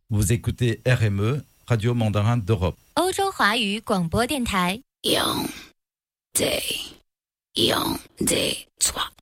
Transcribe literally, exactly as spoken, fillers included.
Vous écoutez R M E, Radio Mandarin d'Europe. 欧洲华语广播电台。 用 day 用 day 错。